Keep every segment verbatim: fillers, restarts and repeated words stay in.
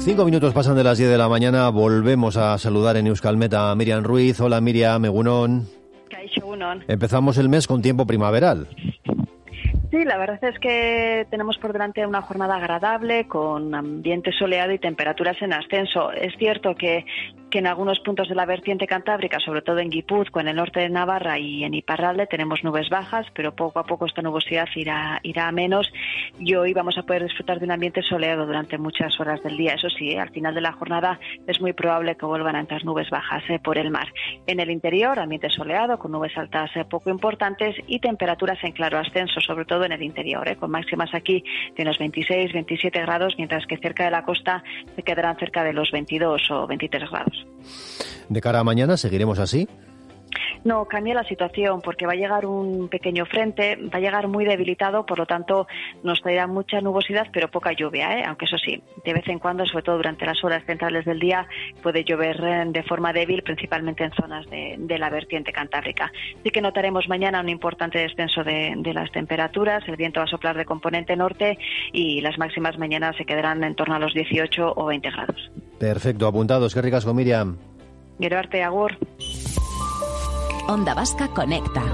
Cinco minutos pasan de las diez de la mañana, volvemos a saludar en Euskalmet a Miriam Ruiz. Hola Miriam, egunon. Egunon. Empezamos el mes con tiempo primaveral. Sí, la verdad es que tenemos por delante una jornada agradable, con ambiente soleado y temperaturas en ascenso. Es cierto que, que en algunos puntos de la vertiente cantábrica, sobre todo en Guipúzcoa, en el norte de Navarra y en Iparralde, tenemos nubes bajas, pero poco a poco esta nubosidad irá, irá a menos y hoy vamos a poder disfrutar de un ambiente soleado durante muchas horas del día. Eso sí, al final de la jornada es muy probable que vuelvan a entrar nubes bajas eh, por el mar. En el interior, ambiente soleado, con nubes altas eh, poco importantes y temperaturas en claro ascenso, sobre todo en el interior, ¿eh? con máximas aquí de unos veintiséis, veintisiete grados, mientras que cerca de la costa se quedarán cerca de los veintidós o veintitrés grados. ¿De cara a mañana seguiremos así? No, cambia la situación porque va a llegar un pequeño frente, va a llegar muy debilitado, por lo tanto nos traerá mucha nubosidad pero poca lluvia, ¿eh? aunque eso sí, de vez en cuando, sobre todo durante las horas centrales del día, puede llover de forma débil, principalmente en zonas de, de la vertiente cantábrica. Sí que notaremos mañana un importante descenso de, de las temperaturas, el viento va a soplar de componente norte y las máximas mañana se quedarán en torno a los dieciocho o veinte grados. Perfecto, apuntados. Qué ricasco, Miriam. Quiero arte, agur. Onda Vasca Conecta.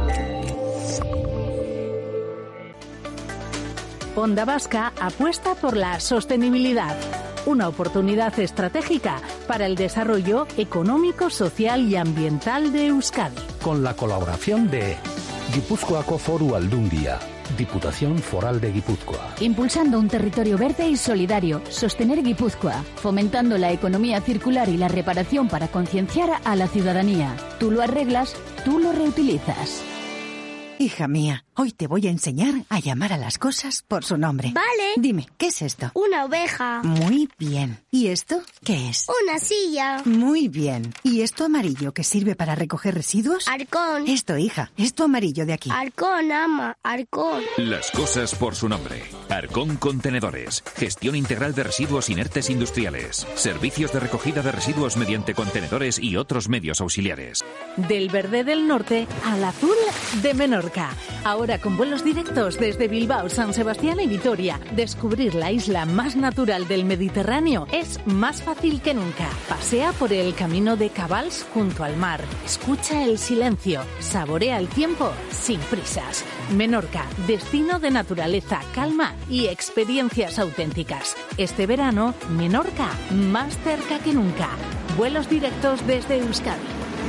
Onda Vasca apuesta por la sostenibilidad, una oportunidad estratégica para el desarrollo económico, social y ambiental de Euskadi. Con la colaboración de Gipuzkoako Foru Aldundia, Diputación Foral de Guipúzcoa. Impulsando un territorio verde y solidario, sostener Guipúzcoa, fomentando la economía circular y la reparación para concienciar a la ciudadanía. Tú lo arreglas, tú lo reutilizas. Hija mía, hoy te voy a enseñar a llamar a las cosas por su nombre. Vale. Dime, ¿qué es esto? Una oveja. Muy bien. ¿Y esto qué es? Una silla. Muy bien. ¿Y esto amarillo que sirve para recoger residuos? Arcón. Esto, hija, esto amarillo de aquí. Arcón, ama, Arcón. Las cosas por su nombre. Arcón Contenedores. Gestión integral de residuos inertes industriales. Servicios de recogida de residuos mediante contenedores y otros medios auxiliares. Del verde del norte al azul de Menorca. Ahora con vuelos directos desde Bilbao, San Sebastián y Vitoria. Descubrir la isla más natural del Mediterráneo es más fácil que nunca. Pasea por el camino de Cabals junto al mar. Escucha el silencio. Saborea el tiempo sin prisas. Menorca, destino de naturaleza, calma y experiencias auténticas. Este verano, Menorca, más cerca que nunca. Vuelos directos desde Euskadi.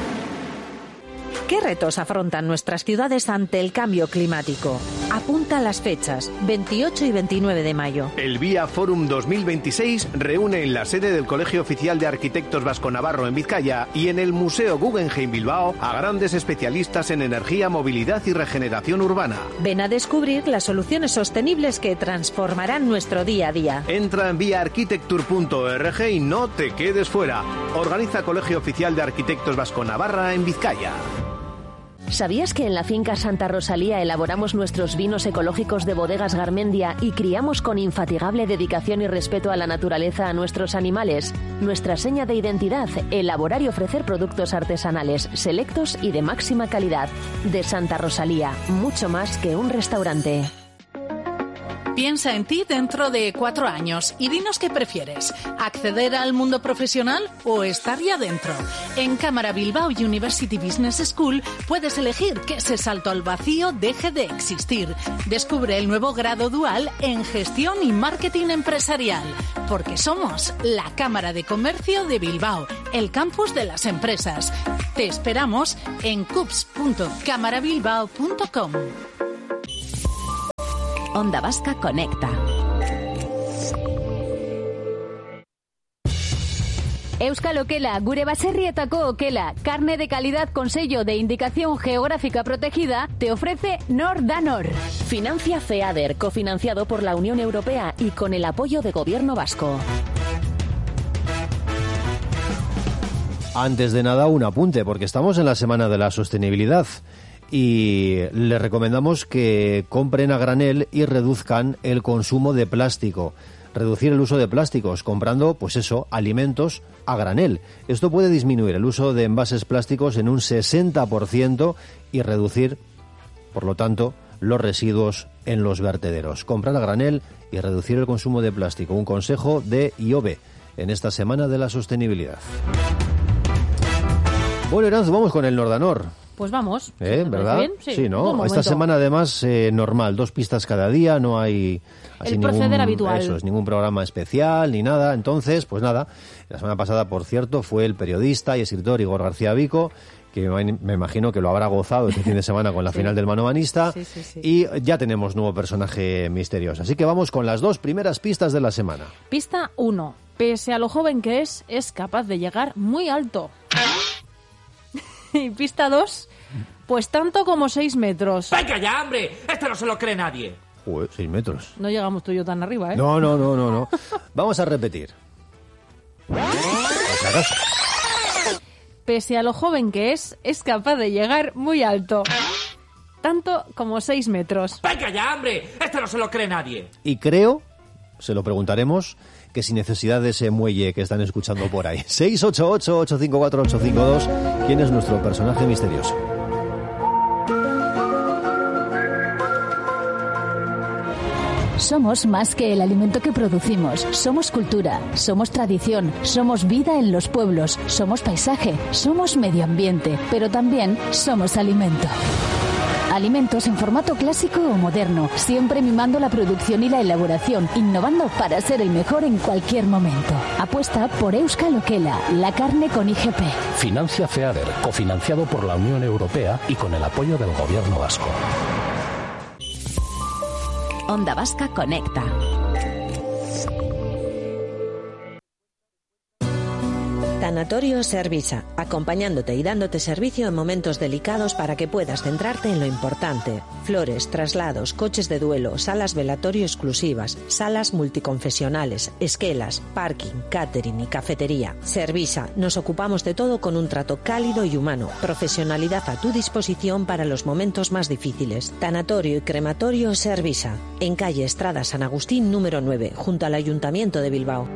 ¿Qué retos afrontan nuestras ciudades ante el cambio climático? Apunta las fechas, veintiocho y veintinueve de mayo. El Vía Forum dos mil veintiséis reúne en la sede del Colegio Oficial de Arquitectos Vasco-Navarro en Vizcaya y en el Museo Guggenheim Bilbao a grandes especialistas en energía, movilidad y regeneración urbana. Ven a descubrir las soluciones sostenibles que transformarán nuestro día a día. Entra en vía arquitectur punto org y no te quedes fuera. Organiza Colegio Oficial de Arquitectos Vasco-Navarra en Vizcaya. ¿Sabías que en la finca Santa Rosalía elaboramos nuestros vinos ecológicos de Bodegas Garmendia y criamos con infatigable dedicación y respeto a la naturaleza a nuestros animales? Nuestra seña de identidad, elaborar y ofrecer productos artesanales, selectos y de máxima calidad. De Santa Rosalía, mucho más que un restaurante. Piensa en ti dentro de cuatro años y dinos qué prefieres, acceder al mundo profesional o estar ya dentro. En Cámara Bilbao University Business School puedes elegir que ese salto al vacío deje de existir. Descubre el nuevo grado dual en Gestión y Marketing Empresarial, porque somos la Cámara de Comercio de Bilbao, el campus de las empresas. Te esperamos en cups punto cámara bilbao punto com. Onda Vasca Conecta. Euskal Okela, gure baserrietako okela, carne de calidad con sello de indicación geográfica protegida, te ofrece Nor da Nor. Financia FEADER, cofinanciado por la Unión Europea y con el apoyo de Gobierno Vasco. Antes de nada, un apunte, porque estamos en la Semana de la Sostenibilidad. Y les recomendamos que compren a granel y reduzcan el consumo de plástico. Reducir el uso de plásticos comprando, pues eso, alimentos a granel. Esto puede disminuir el uso de envases plásticos en un sesenta por ciento y reducir, por lo tanto, los residuos en los vertederos. Comprar a granel y reducir el consumo de plástico. Un consejo de I O B E en esta Semana de la Sostenibilidad. Bueno, Iranzu, vamos con el Nordanor. Pues vamos. ¿Eh? ¿Verdad? Bien? Sí, sí, ¿no? Esta semana, además, eh, normal. Dos pistas cada día, no hay... Así el proceder ningún, habitual. Eso es, ningún programa especial ni nada. Entonces, pues nada, la semana pasada, por cierto, fue el periodista y escritor Igor García Vico, que me imagino que lo habrá gozado este fin de semana con la sí. final del Manomanista. Sí, sí, sí. Y ya tenemos nuevo personaje misterioso. Así que vamos con las dos primeras pistas de la semana. Pista uno. Pese a lo joven que es, es capaz de llegar muy alto. Y pista dos. Pues tanto como seis metros. ¡Venga ya, hombre! ¡Este no se lo cree nadie! Uy, seis metros. No llegamos tú y yo tan arriba, ¿eh? No, no, no, no, no. Vamos a repetir. Por si acaso. Pese a lo joven que es, es capaz de llegar muy alto. Tanto como seis metros. ¡Venga ya, hombre! ¡Este no se lo cree nadie! Y creo, se lo preguntaremos, que sin necesidad de ese muelle que están escuchando por ahí. seis ocho ocho, ocho cinco cuatro, ocho cinco dos. ¿Quién es nuestro personaje misterioso? Somos más que el alimento que producimos. Somos cultura, somos tradición, somos vida en los pueblos, somos paisaje, somos medio ambiente, pero también somos alimento. Alimentos en formato clásico o moderno, siempre mimando la producción y la elaboración, innovando para ser el mejor en cualquier momento. Apuesta por Euskal Okela, la carne con I G P. Financia FEADER, cofinanciado por la Unión Europea y con el apoyo del Gobierno vasco. Onda Vasca Conecta. Tanatorio Servisa, acompañándote y dándote servicio en momentos delicados para que puedas centrarte en lo importante. Flores, traslados, coches de duelo, salas velatorio exclusivas, salas multiconfesionales, esquelas, parking, catering y cafetería. Servisa, nos ocupamos de todo con un trato cálido y humano. Profesionalidad a tu disposición para los momentos más difíciles. Tanatorio y crematorio Servisa, en calle Estrada San Agustín número nueve, junto al Ayuntamiento de Bilbao.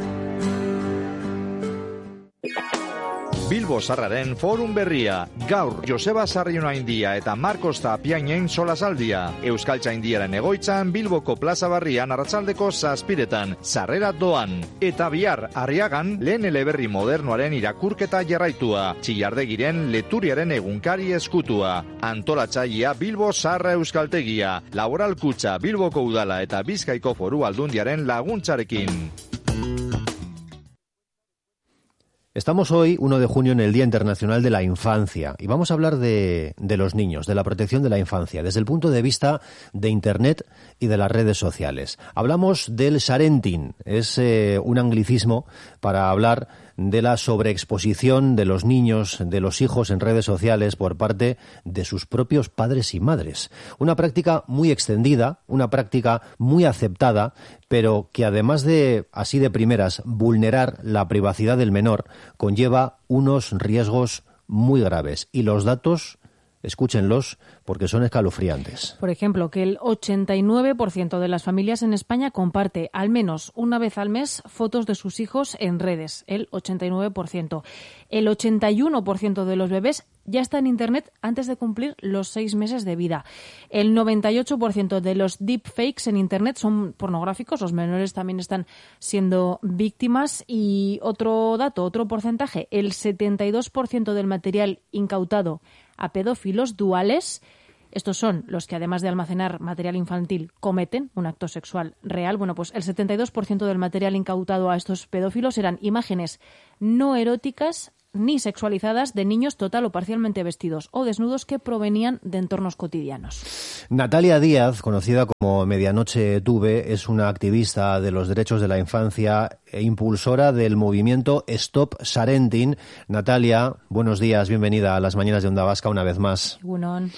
Bilbo Zarraren Forum Berria. Gaur Joseba Sarrionaindia eta Marcos Tapiainen solasaldia. Euskaltzaindiaren egoitzan Bilboko Plaza Barrian arratsaldeko zazpiretan. Sarrera doan. Eta bihar Arriagan lehen eleberri modernoaren irakurketa jarraitua. Txillardegiren leturiaren egunkari eskutua. Antolatzailea Bilbo Zarra Euskaltegia. Laboral Kutxa Bilboko Udala eta Bizkaiko Foru Aldundiaren laguntzarekin. Estamos hoy, uno de junio, en el Día Internacional de la Infancia y vamos a hablar de, de los niños, de la protección de la infancia, desde el punto de vista de Internet y de las redes sociales. Hablamos del sharenting, es eh, un anglicismo para hablar de la sobreexposición de los niños, de los hijos en redes sociales por parte de sus propios padres y madres. Una práctica muy extendida, una práctica muy aceptada, pero que además de, así de primeras, vulnerar la privacidad del menor, conlleva unos riesgos muy graves. Y los datos, escúchenlos, porque son escalofriantes. Por ejemplo, que el ochenta y nueve por ciento de las familias en España comparte al menos una vez al mes fotos de sus hijos en redes. El ochenta y nueve por ciento. El ochenta y uno por ciento de los bebés ya está en Internet antes de cumplir los seis meses de vida. El noventa y ocho por ciento de los deepfakes en Internet son pornográficos. Los menores también están siendo víctimas. Y otro dato, otro porcentaje, el setenta y dos por ciento del material incautado a pedófilos duales, estos son los que además de almacenar material infantil cometen un acto sexual real. Bueno, pues el setenta y dos por ciento del material incautado a estos pedófilos eran imágenes no eróticas ni sexualizadas de niños total o parcialmente vestidos o desnudos que provenían de entornos cotidianos. Natalia Díaz, conocida como Medianoche Tuve, es una activista de los derechos de la infancia e impulsora del movimiento Stop Sharenting. Natalia, buenos días, bienvenida a las mañanas de Onda Vasca una vez más. Buenos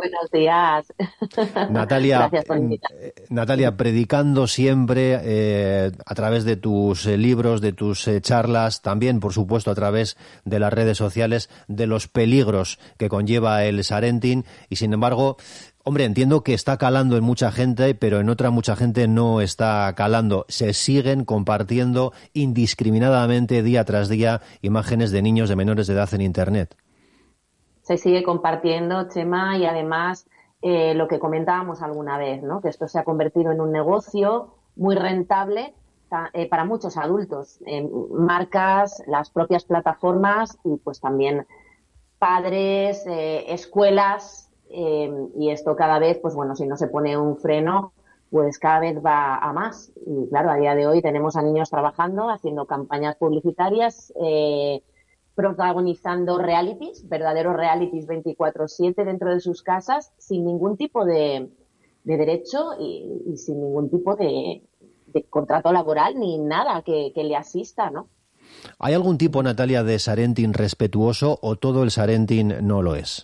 días. Natalia, Gracias por invitar. Natalia, predicando siempre eh, a través de tus eh, libros, de tus eh, charlas, también, por supuesto, a través de las redes sociales, de los peligros que conlleva el sharenting y, sin embargo, hombre, entiendo que está calando en mucha gente, pero en otra mucha gente no está calando. Se siguen compartiendo indiscriminadamente día tras día imágenes de niños de menores de edad en Internet. Se sigue compartiendo, Chema, y además eh, lo que comentábamos alguna vez, ¿no? Que esto se ha convertido en un negocio muy rentable eh, para muchos adultos, eh, marcas, las propias plataformas y pues también padres, eh, escuelas, eh, y esto cada vez, pues bueno, si no se pone un freno, pues cada vez va a más. Y claro, a día de hoy tenemos a niños trabajando, haciendo campañas publicitarias, eh, protagonizando realities, verdaderos realities veinticuatro siete dentro de sus casas, sin ningún tipo de, de derecho y, y sin ningún tipo de, de contrato laboral ni nada que, que le asista, ¿no? ¿Hay algún tipo, Natalia, de sharenting respetuoso o todo el sharenting no lo es?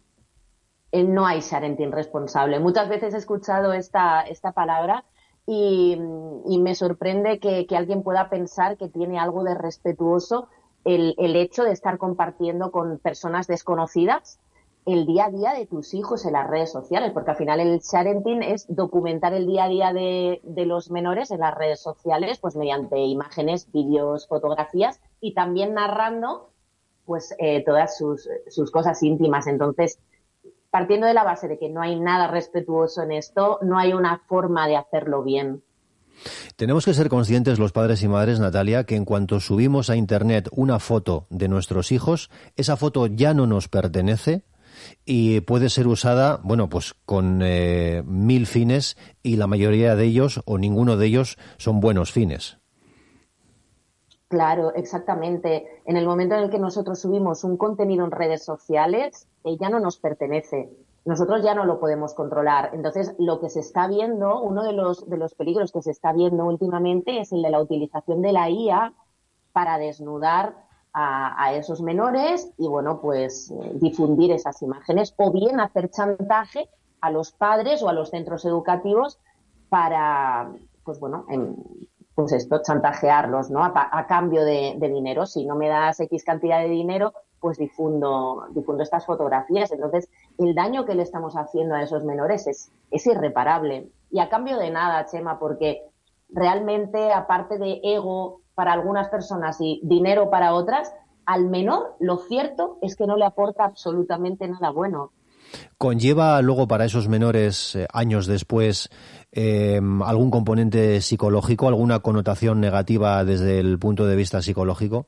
No hay sharenting responsable. Muchas veces he escuchado esta, esta palabra y, y me sorprende que, que alguien pueda pensar que tiene algo de respetuoso el, el hecho de estar compartiendo con personas desconocidas el día a día de tus hijos en las redes sociales, porque al final el sharenting es documentar el día a día de, de los menores en las redes sociales, pues mediante imágenes, vídeos, fotografías y también narrando pues eh, todas sus, sus cosas íntimas. Entonces, partiendo de la base de que no hay nada respetuoso en esto, no hay una forma de hacerlo bien. Tenemos que ser conscientes los padres y madres, Natalia, que en cuanto subimos a Internet una foto de nuestros hijos, esa foto ya no nos pertenece y puede ser usada, bueno, pues con eh, mil fines y la mayoría de ellos o ninguno de ellos son buenos fines. Claro, exactamente. En el momento en el que nosotros subimos un contenido en redes sociales, eh, ya no nos pertenece. Nosotros ya no lo podemos controlar. Entonces, lo que se está viendo, uno de los, de los peligros que se está viendo últimamente es el de la utilización de la I A para desnudar a, a esos menores y, bueno, pues eh, difundir esas imágenes o bien hacer chantaje a los padres o a los centros educativos para, pues bueno, en, pues esto, chantajearlos, ¿no? A, a cambio de, de dinero. Si no me das X cantidad de dinero, pues difundo, difundo estas fotografías. Entonces, el daño que le estamos haciendo a esos menores es, es irreparable. Y a cambio de nada, Chema, porque realmente, aparte de ego para algunas personas y dinero para otras, al menor lo cierto es que no le aporta absolutamente nada bueno. ¿Conlleva luego para esos menores, eh, años después, eh, algún componente psicológico, alguna connotación negativa desde el punto de vista psicológico?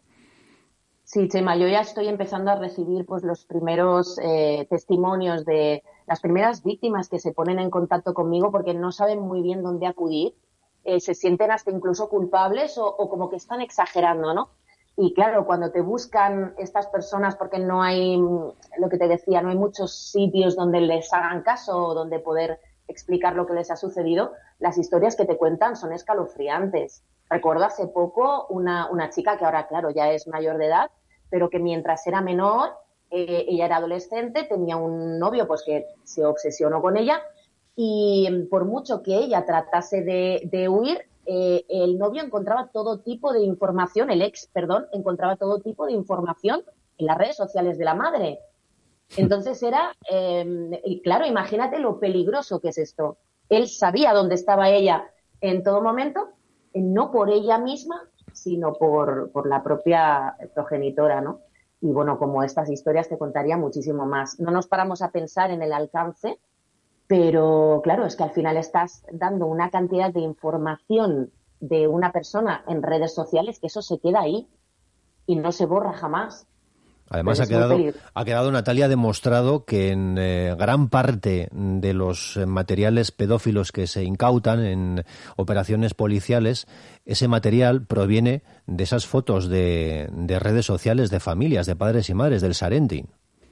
Sí, Chema, yo ya estoy empezando a recibir pues los primeros eh, testimonios de las primeras víctimas que se ponen en contacto conmigo porque no saben muy bien dónde acudir, eh, se sienten hasta incluso culpables o, o como que están exagerando, ¿no? Y claro, cuando te buscan estas personas porque no hay, lo que te decía, no hay muchos sitios donde les hagan caso o donde poder explicar lo que les ha sucedido, las historias que te cuentan son escalofriantes. Recuerdo hace poco una, una chica que ahora, claro, ya es mayor de edad, pero que mientras era menor, eh, ella era adolescente, tenía un novio pues que se obsesionó con ella y por mucho que ella tratase de, de huir, eh, el novio encontraba todo tipo de información, el ex, perdón, encontraba todo tipo de información en las redes sociales de la madre. Entonces era, eh, y claro, imagínate lo peligroso que es esto. Él sabía dónde estaba ella en todo momento, no por ella misma, sino por, por la propia progenitora, ¿no? Y bueno, como estas historias te contaría muchísimo más. No nos paramos a pensar en el alcance, pero claro, es que al final estás dando una cantidad de información de una persona en redes sociales que eso se queda ahí y no se borra jamás. Además, ha quedado, ha quedado, Natalia, demostrado que en eh, gran parte de los materiales pedófilos que se incautan en operaciones policiales, ese material proviene de esas fotos de, de redes sociales de familias, de padres y madres, del sharenting.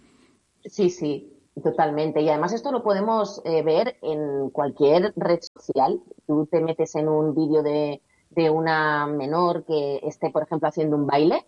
Sí, sí, totalmente. Y además esto lo podemos eh, ver en cualquier red social. Tú te metes en un vídeo de, de una menor que esté, por ejemplo, haciendo un baile,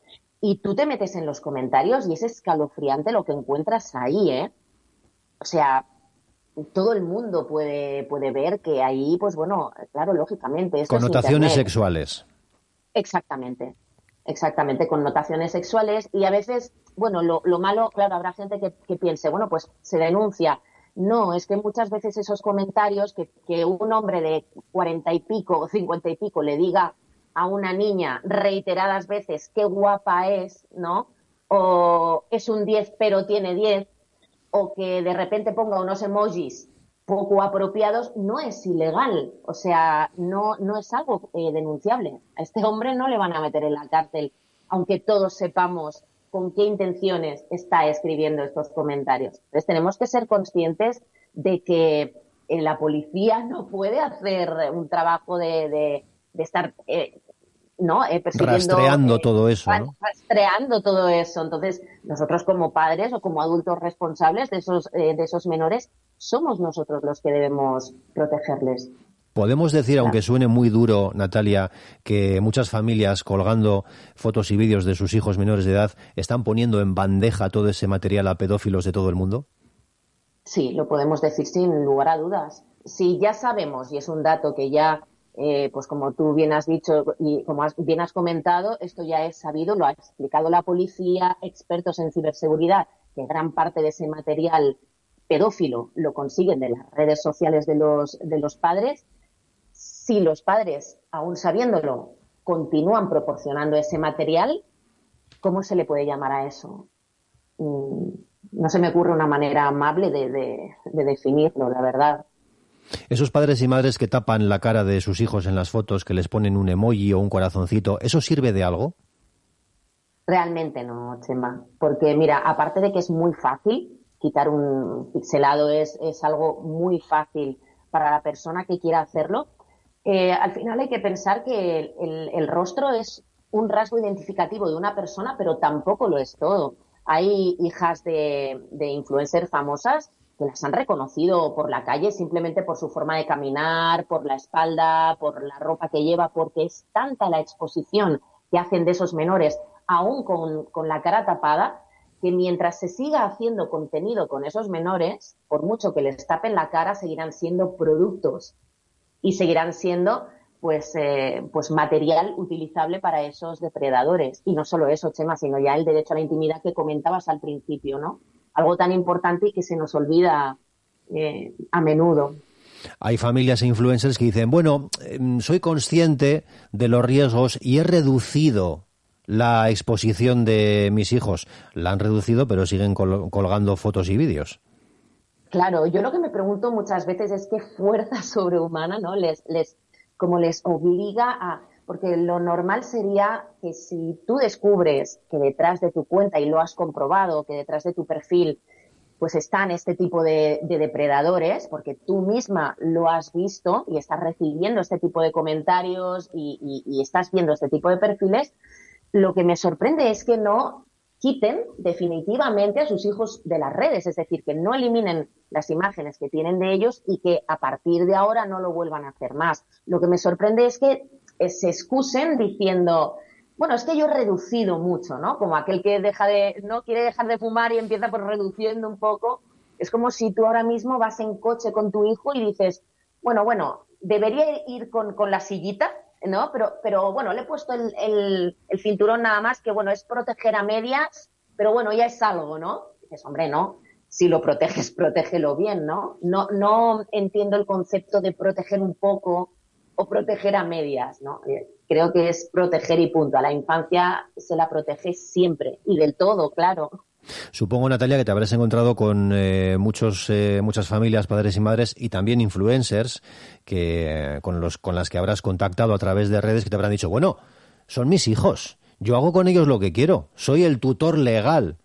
y tú te metes en los comentarios y es escalofriante lo que encuentras ahí, ¿eh? O sea, todo el mundo puede, puede ver que ahí, pues bueno, claro, lógicamente... Esto connotaciones es sexuales. Exactamente, exactamente, connotaciones sexuales. Y a veces, bueno, lo, lo malo, claro, habrá gente que, que piense, bueno, pues se denuncia. No, es que muchas veces esos comentarios que, que un hombre de cuarenta y pico o cincuenta y pico le diga a una niña reiteradas veces qué guapa es, ¿no? O es un diez pero tiene diez, o que de repente ponga unos emojis poco apropiados, no es ilegal. O sea, no, no es algo eh, denunciable. A este hombre no le van a meter en la cárcel, aunque todos sepamos con qué intenciones está escribiendo estos comentarios. Entonces tenemos que ser conscientes de que eh, la policía no puede hacer un trabajo de, de, de estar eh, no eh, persiguiendo, rastreando eh, todo eso, ¿no? Rastreando todo eso. Entonces nosotros como padres o como adultos responsables de esos, eh, de esos menores somos nosotros los que debemos protegerles. Podemos decir, aunque suene muy duro, Natalia, que muchas familias colgando fotos y vídeos de sus hijos menores de edad están poniendo en bandeja todo ese material a pedófilos de todo el mundo. Sí, lo podemos decir sin lugar a dudas. Si ya sabemos, y es un dato que ya, eh, pues como tú bien has dicho y como has, bien has comentado, esto ya es sabido, lo ha explicado la policía, expertos en ciberseguridad, que gran parte de ese material pedófilo lo consiguen de las redes sociales de los, de los padres. Si los padres, aún sabiéndolo, continúan proporcionando ese material, ¿cómo se le puede llamar a eso? Mm, no se me ocurre una manera amable de, de, de definirlo, la verdad. Esos padres y madres que tapan la cara de sus hijos en las fotos, que les ponen un emoji o un corazoncito, ¿eso sirve de algo? Realmente no, Chema. Porque, mira, aparte de que es muy fácil, quitar un pixelado es, es algo muy fácil para la persona que quiera hacerlo. Eh, al final hay que pensar que el, el, el rostro es un rasgo identificativo de una persona, pero tampoco lo es todo. Hay hijas de, de influencers famosas que las han reconocido por la calle simplemente por su forma de caminar, por la espalda, por la ropa que lleva, porque es tanta la exposición que hacen de esos menores, aún con, con la cara tapada, que mientras se siga haciendo contenido con esos menores, por mucho que les tapen la cara, seguirán siendo productos y seguirán siendo pues eh, pues material utilizable para esos depredadores. Y no solo eso, Chema, sino ya el derecho a la intimidad que comentabas al principio, ¿no? Algo tan importante y que se nos olvida eh, a menudo. Hay familias e influencers que dicen, bueno, eh, soy consciente de los riesgos y he reducido la exposición de mis hijos. La han reducido, pero siguen col- colgando fotos y vídeos. Claro, yo lo que me pregunto muchas veces es qué fuerza sobrehumana, ¿no? Les, les, como les obliga a... Porque lo normal sería que si tú descubres que detrás de tu cuenta, y lo has comprobado, que detrás de tu perfil pues están este tipo de, de depredadores, porque tú misma lo has visto y estás recibiendo este tipo de comentarios y, y, y estás viendo este tipo de perfiles, lo que me sorprende es que no quiten definitivamente a sus hijos de las redes, es decir, que no eliminen las imágenes que tienen de ellos y que a partir de ahora no lo vuelvan a hacer más. Lo que me sorprende es que se excusen diciendo, bueno, es que yo he reducido mucho, ¿no? Como aquel que deja de, no quiere dejar de fumar y empieza por reduciendo un poco. Es como si tú ahora mismo vas en coche con tu hijo y dices, bueno, bueno, debería ir con, con la sillita, ¿no? Pero, pero bueno, le he puesto el, el, el cinturón nada más, que bueno, es proteger a medias, pero bueno, ya es algo, ¿no? Dices, hombre, no, si lo proteges, protégelo bien, ¿no? No, no entiendo el concepto de proteger un poco o proteger a medias, ¿no? Creo que es proteger y punto. A la infancia se la protege siempre y del todo, claro. Supongo, Natalia, que te habrás encontrado con eh, muchos, eh, muchas familias, padres y madres, y también influencers que eh, con los con las que habrás contactado a través de redes que te habrán dicho, bueno, son mis hijos, yo hago con ellos lo que quiero, soy el tutor legal.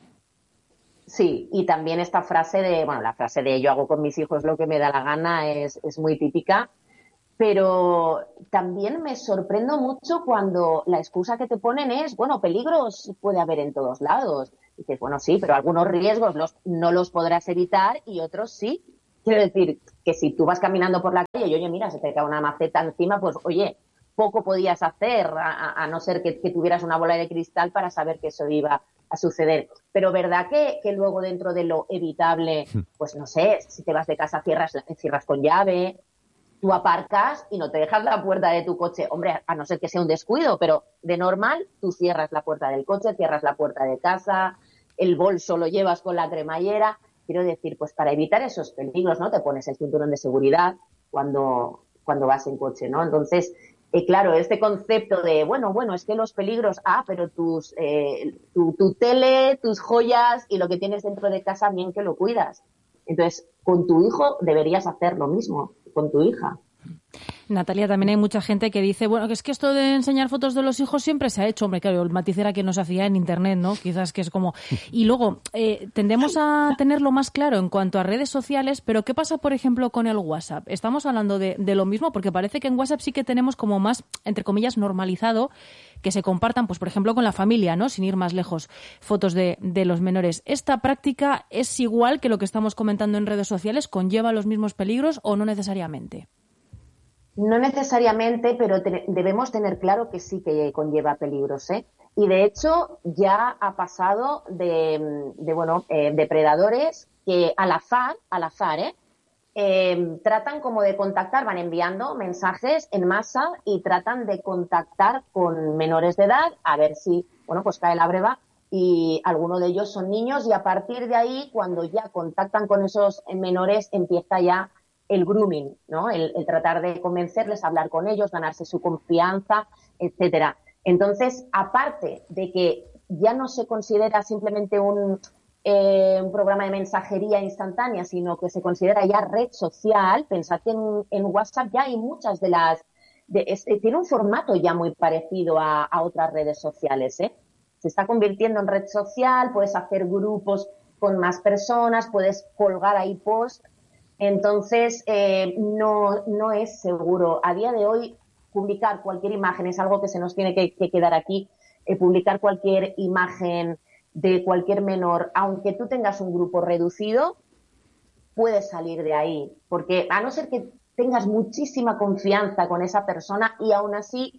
Sí, y también esta frase de, bueno, la frase de yo hago con mis hijos lo que me da la gana es, es muy típica. Pero también me sorprendo mucho cuando la excusa que te ponen es, bueno, peligros puede haber en todos lados. Y dices, bueno, sí, pero algunos riesgos los, no los podrás evitar y otros sí. Quiero decir que si tú vas caminando por la calle y, oye, mira, se te cae una maceta encima, pues, oye, poco podías hacer, a, a no ser que, que tuvieras una bola de cristal para saber que eso iba a suceder. Pero ¿verdad que, que luego dentro de lo evitable, pues no sé, si te vas de casa cierras, cierras con llave, tú aparcas y no te dejas la puerta de tu coche, hombre, a no ser que sea un descuido, pero de normal tú cierras la puerta del coche, cierras la puerta de casa, el bolso lo llevas con la cremallera. Quiero decir, pues para evitar esos peligros, ¿no? Te pones el cinturón de seguridad cuando, cuando vas en coche, ¿no? Entonces, eh, claro, este concepto de, bueno, bueno, es que los peligros, ah, pero tus, eh, tu, tu tele, tus joyas y lo que tienes dentro de casa, bien que lo cuidas. Entonces, con tu hijo deberías hacer lo mismo, con tu hija. Natalia, también hay mucha gente que dice, bueno, que es que esto de enseñar fotos de los hijos siempre se ha hecho. Hombre, claro, el matiz era que no se hacía en Internet, ¿no? Quizás que es como... Y luego, eh, tendemos a tenerlo más claro en cuanto a redes sociales, pero ¿qué pasa, por ejemplo, con el WhatsApp? Estamos hablando de, de lo mismo, porque parece que en WhatsApp sí que tenemos como más, entre comillas, normalizado que se compartan, pues por ejemplo, con la familia, ¿no? Sin ir más lejos, fotos de, de los menores. ¿Esta práctica es igual que lo que estamos comentando en redes sociales? ¿Conlleva los mismos peligros o no necesariamente? No necesariamente, pero te, debemos tener claro que sí que conlleva peligros, ¿eh? Y de hecho ya ha pasado de, de bueno, eh, depredadores que al azar, al azar, ¿eh? Eh, tratan como de contactar, van enviando mensajes en masa y tratan de contactar con menores de edad a ver si, bueno, pues cae la breva y algunos de ellos son niños y a partir de ahí, cuando ya contactan con esos menores, empieza ya el grooming, ¿no? El, el tratar de convencerles, hablar con ellos, ganarse su confianza, etcétera. Entonces, aparte de que ya no se considera simplemente un, eh, un programa de mensajería instantánea, sino que se considera ya red social, pensad que en, en WhatsApp ya hay muchas de las... De, es, tiene un formato ya muy parecido a, a otras redes sociales, ¿eh? Se está convirtiendo en red social, puedes hacer grupos con más personas, puedes colgar ahí posts. Entonces, eh, no, no es seguro. A día de hoy, publicar cualquier imagen es algo que se nos tiene que, que quedar aquí. Eh, publicar cualquier imagen de cualquier menor, aunque tú tengas un grupo reducido, puedes salir de ahí. Porque a no ser que tengas muchísima confianza con esa persona y aún así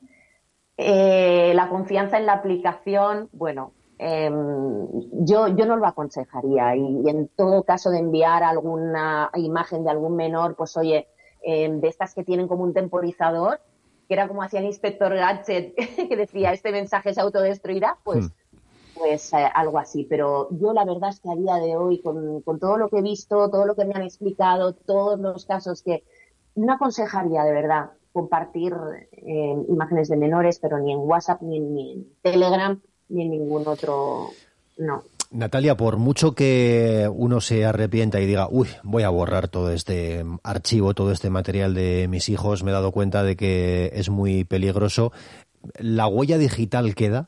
eh, la confianza en la aplicación, bueno... Eh, yo, yo no lo aconsejaría y, y en todo caso de enviar alguna imagen de algún menor, pues oye, eh, de estas que tienen como un temporizador, que era como hacía el inspector Gadget, que decía este mensaje se autodestruirá, pues, hmm. pues eh, algo así. Pero yo la verdad es que a día de hoy, con, con todo lo que he visto, todo lo que me han explicado, todos los casos que no aconsejaría de verdad compartir eh, imágenes de menores, pero ni en WhatsApp ni en, ni en Telegram, ni ningún otro, no. Natalia, por mucho que uno se arrepienta y diga, uy, voy a borrar todo este archivo, todo este material de mis hijos, me he dado cuenta de que es muy peligroso, ¿la huella digital queda?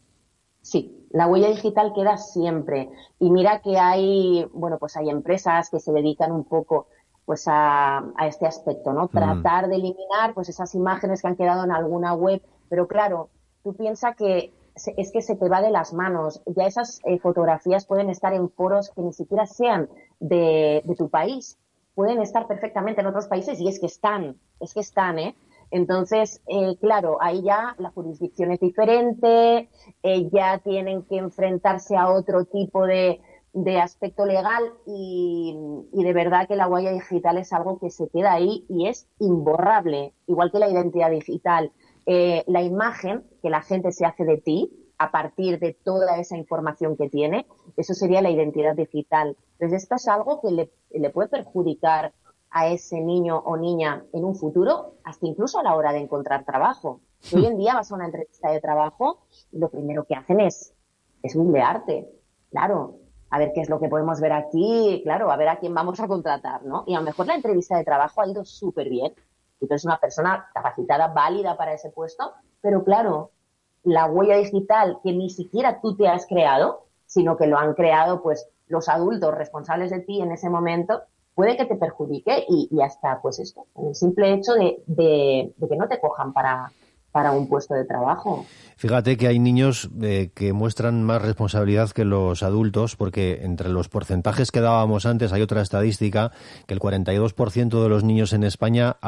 Sí, la huella digital queda siempre. Y mira que hay, bueno, pues hay empresas que se dedican un poco pues a, a este aspecto, ¿no? Tratar mm. de eliminar pues esas imágenes que han quedado en alguna web, pero claro, tú piensas que es que se te va de las manos. Ya esas eh, fotografías pueden estar en foros que ni siquiera sean de, de tu país. Pueden estar perfectamente en otros países y es que están, es que están, ¿eh? Entonces, eh, claro, ahí ya la jurisdicción es diferente, eh, ya tienen que enfrentarse a otro tipo de, de aspecto legal y, y de verdad que la huella digital es algo que se queda ahí y es imborrable, igual que la identidad digital. Eh, la imagen que la gente se hace de ti a partir de toda esa información que tiene, eso sería la identidad digital. Entonces, esto es algo que le, le puede perjudicar a ese niño o niña en un futuro, hasta incluso a la hora de encontrar trabajo. Si hoy en día vas a una entrevista de trabajo y lo primero que hacen es, es googlearte. Claro, a ver qué es lo que podemos ver aquí, claro, a ver a quién vamos a contratar, ¿no? Y a lo mejor la entrevista de trabajo ha ido súper bien. Y tú eres una persona capacitada, válida para ese puesto, pero claro, la huella digital que ni siquiera tú te has creado, sino que lo han creado pues los adultos responsables de ti en ese momento, puede que te perjudique y, y hasta pues esto, el simple hecho de, de, de que no te cojan para, para un puesto de trabajo. Fíjate que hay niños eh, que muestran más responsabilidad que los adultos, porque entre los porcentajes que dábamos antes hay otra estadística, que el cuarenta y dos por ciento de los niños en España